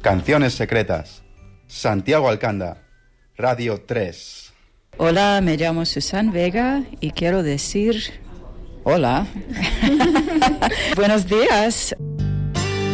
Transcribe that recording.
Canciones secretas. Santiago Alcanda, Radio 3. Hola, me llamo Susan Vega y quiero decir hola. Buenos días.